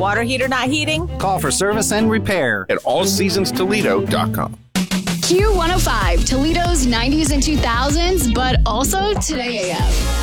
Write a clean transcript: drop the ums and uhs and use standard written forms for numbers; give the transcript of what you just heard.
water heater not heating? Call for service and repair at allseasonstoledo.com. Q105, Toledo's 90s and 2000s, but also Today AF.